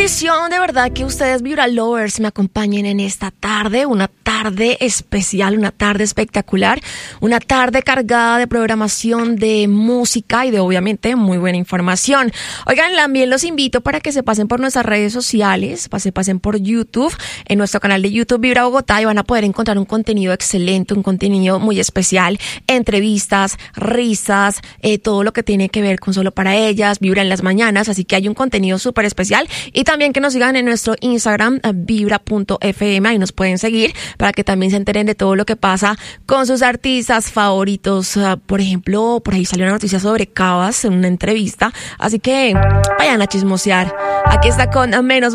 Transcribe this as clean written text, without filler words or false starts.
bendición de verdad que ustedes Vibra Lovers me acompañen en esta tarde, una tarde especial, una tarde espectacular, una tarde cargada de programación, de música y de obviamente muy buena información. Oigan, también los invito para que se pasen por nuestras redes sociales, se pasen por YouTube, en nuestro canal de YouTube Vibra Bogotá, y van a poder encontrar un contenido excelente, un contenido muy especial, entrevistas, risas, todo lo que tiene que ver con Solo para Ellas, Vibra en las mañanas, así que hay un contenido súper especial. Y también que nos sigan en nuestro Instagram, vibra.fm, ahí nos pueden seguir para que también se enteren de todo lo que pasa con sus artistas favoritos. Por ejemplo, por ahí salió una noticia sobre Cabas en una entrevista, así que vayan a chismosear. Aquí está con Menos